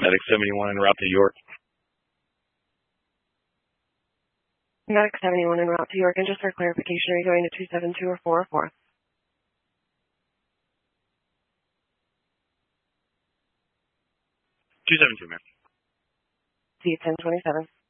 Medic 71 en route to York. Medic 71 en route to York, and just for clarification, are you going to 272 or 404? 272, ma'am. C 1027.